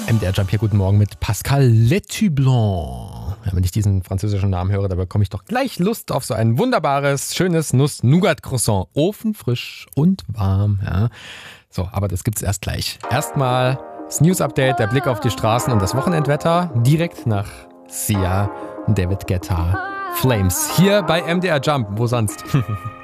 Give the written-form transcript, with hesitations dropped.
MDR Jump hier, guten Morgen mit Pascal Letublanc. Ja, wenn ich diesen französischen Namen höre, da bekomme ich doch gleich Lust auf so ein wunderbares, schönes Nuss-Nougat-Croissant. Ofenfrisch und warm. Ja. So, aber das gibt's erst gleich. Erstmal das News-Update, der Blick auf die Straßen und das Wochenendwetter. Direkt nach Sia, David Guetta, Flames. Hier bei MDR Jump, wo sonst?